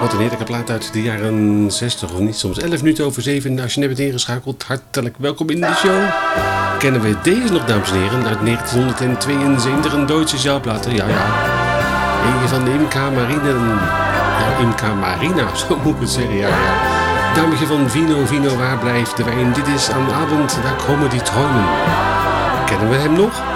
Wat een heerlijke plaat uit de jaren 60 of niet, soms 11 minuten over 7. Als je net bent ingeschakeld, hartelijk welkom in de show. Kennen we deze nog, dames en heren, uit 1972, een Duitse sjaalplaat. Ja. Eentje van de Imca Marina. Ja, Imca Marina, zo moet ik het zeggen, ja. Dametje van Vino, waar blijft de wijn? Dit is aan de avond, daar komen die träumen. Kennen we hem nog?